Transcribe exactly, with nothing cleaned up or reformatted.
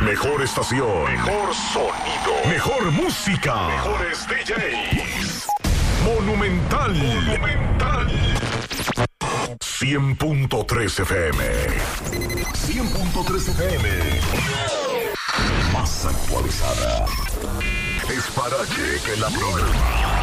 Mejor estación. Mejor sonido. Mejor música. Mejores D Js. Monumental. Monumental. cien punto tres F M. cien punto tres F M. Más actualizada. Es para que, que la programa.